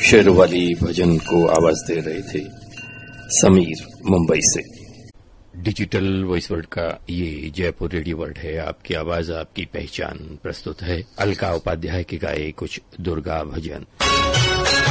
शेरवाली भजन को आवाज दे रहे थे समीर, मुंबई से। डिजिटल वॉइस वर्ल्ड का ये जयपुर रेडियो वर्ल्ड है। आपकी आवाज, आपकी पहचान। प्रस्तुत है अलका उपाध्याय के गाए कुछ दुर्गा भजन।